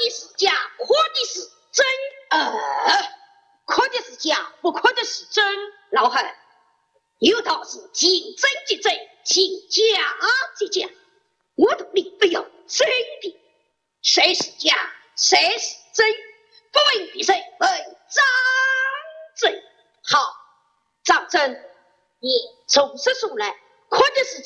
的是假，可的是真。可的是假，不可的是真。老汉，有道是尽真即真，尽假即假。我的理不要真的，谁是假，谁是真，不问比谁，问张真。好，张真，你从实说来，可的是